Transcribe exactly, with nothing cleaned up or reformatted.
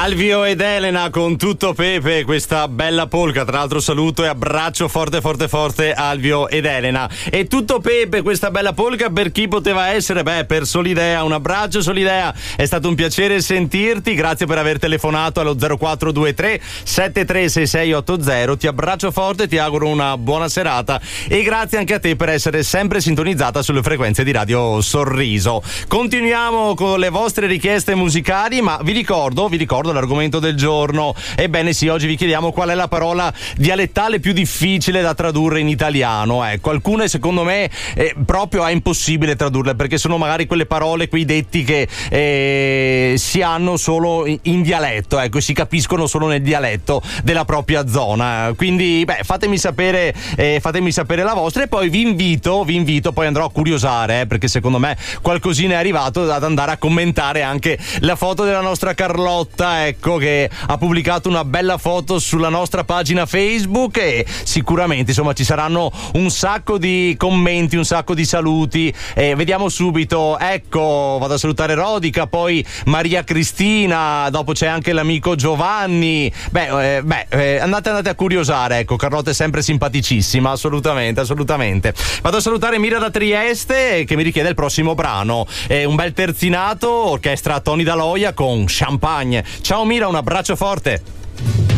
Alvio ed Elena con Tutto Pepe, questa bella polka. Tra l'altro saluto e abbraccio forte forte forte Alvio ed Elena. E Tutto Pepe, questa bella polka, per chi poteva essere? Beh, per Solidea. Un abbraccio Solidea, è stato un piacere sentirti, grazie per aver telefonato allo zero quattro due tre sette tre sei sei otto zero. Ti abbraccio forte, ti auguro una buona serata e grazie anche a te per essere sempre sintonizzata sulle frequenze di Radio Sorriso. Continuiamo con le vostre richieste musicali, ma vi ricordo, vi ricordo l'argomento del giorno. Ebbene sì, oggi vi chiediamo qual è la parola dialettale più difficile da tradurre in italiano. Ecco, alcune secondo me eh, proprio è impossibile tradurle, perché sono magari quelle parole, quei detti che eh, si hanno solo in, in dialetto, ecco, si capiscono solo nel dialetto della propria zona. Quindi beh, fatemi sapere eh, fatemi sapere la vostra, e poi vi invito, vi invito, poi andrò a curiosare, eh, perché secondo me qualcosina è arrivato, ad andare a commentare anche la foto della nostra Carlotta, ecco, che ha pubblicato una bella foto sulla nostra pagina Facebook, e sicuramente insomma ci saranno un sacco di commenti, un sacco di saluti. Eh, vediamo subito, ecco, vado a salutare Rodica, poi Maria Cristina, dopo c'è anche l'amico Giovanni. Beh, eh, beh eh, andate andate a curiosare, ecco, Carlotta è sempre simpaticissima, assolutamente, assolutamente. Vado a salutare Mira da Trieste, che mi richiede il prossimo brano, eh, un bel terzinato, orchestra Tony Daloia con Champagne. Ciao Mira, un abbraccio forte.